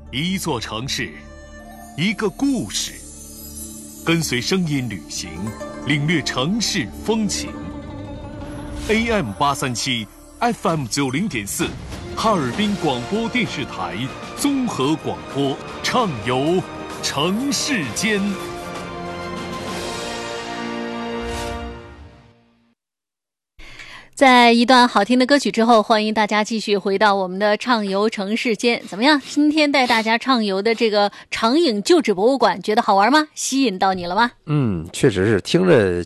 一座城市，一个故事，跟随声音旅行，领略城市风情。AM837 FM90.4，哈尔滨广播电视台综合广播，畅游城市间。 在一段好听的歌曲之后，欢迎大家继续回到我们的畅游城市间。怎么样？今天带大家畅游的这个长影旧址博物馆，觉得好玩吗？吸引到你了吗？ 确实是听着